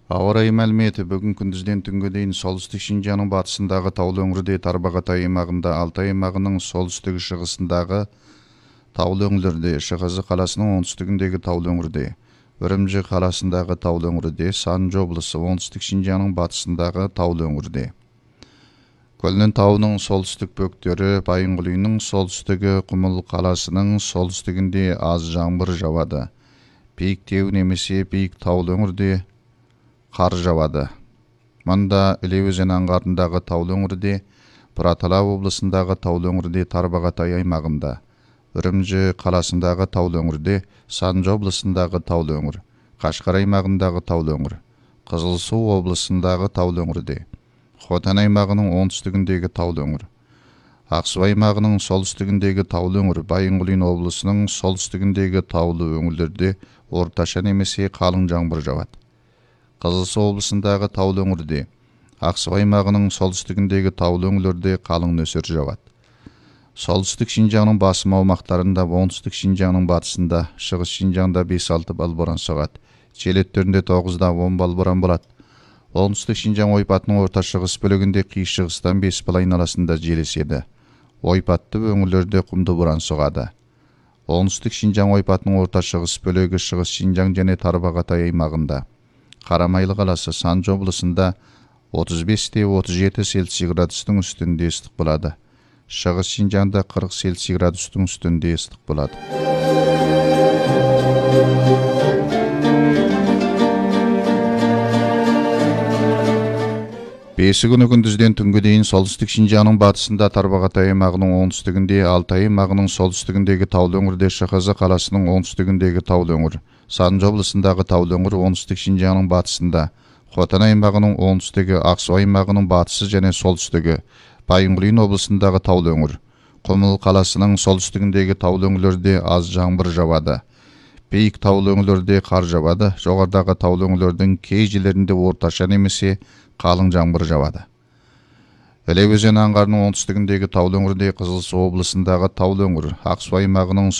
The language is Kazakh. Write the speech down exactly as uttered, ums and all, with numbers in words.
Ауа райы мәліметі бүгін күндізден түнге дейін солтүстік Шинжаңның батысындағы таулы өңірде Тарбағатай аймағында, Алтай аймағының солтүстігі шығысындағы таулы өңірлерде, Шығысы қаласының оңтүстігіндегі таулы өңірде, Үрімжі қаласындағы таулы өңірде, Санжы облысы оңтүстік Шинжаңның батысындағы таулы өңірде. Көлнен тауының солтүстік бөктері, Байынғұлының солтүстігі, Құмыл қаласының солтүстігінде аз жаңбыр жауады. Биіктеу немесе биік таулы өңірде қар жауады. Мұнда Іле өзені аңғарындағы таулы өңірде, Бұратала облысындағы таулы өңірде, Тарбағатай аймағында, Үрімжі қаласындағы таулы өңірде, Санжы облысындағы таулы өңір, Қашқар аймағындағы таулы өңір, Қызылсу облысындағы таулы өңірде, Хотан аймағының оңтүстігіндегі таулы өңір, Ақсу аймағының солтүстігіндегі таулы өңір, Байынғұлин облысының солтүстігіндегі таулы өңірлерде орташа немесе қалың жаңбыр жауады. Қызылсу облысындағы таулы өңірде, Ақсу аймағының солтүстігіндегі таулы өңірлерде қалың нөсер жауады. Солтүстік Шинжаңның басым аумақтарында, оңтүстік Шинжаңның батысында, шығыс Шинжаңда бес алты балл боран соғады. Жел екпіні тоғыздан он балл боран болады. Оңтүстік Шинжаң ойпатының орта шығыс бөлігінде қиыс шығыстан бес балл айналасында жел еседі. Ойпатты өңірлерде құмды боран соғады. Оңтүстік Шинжаң ойпатының орта шығыс бөлігі шығыс Шинжаң және Тарбағатай аймағында. Қарамайлы қаласы Санжы облысында отыз бес те отыз жеті Цельсий градустың үстінде ыстық болады. Шығыс Шинжаңда қырық Цельсий градустың үстінде ыстық болады. Бесі күні күндізден түнге дейін солтүстік Шинжаңның батысында, Тарбағатай аймағының оңтүстігінде, Алтай аймағының солтүстігіндегі таулы өңірде, Шығысы қаласының оңтүстігіндегі таулы өңір, Санжы облысындағы таулы өңір, оңтүстік Шинжаңның батысында, Хотан аймағының оңтүстігі, Ақсу аймағының батысы және солтүстігі, Байынғұлин облысындағы таулы өңір, Құмыл қаласының солтүстігіндегі таулы өңірлерде аз жаңбыр жауады. Биік таулы өңірлерде қар жауады. Жоғарыдағы таулы өңірлердің кей жерлерінде орташа немесе қалың жаңбыр жауады. Іле өзені аңғарының оңтүстігіндегі таулы өңірде, Қызылсу облысындағы таулы өңір, Ақсу аймағының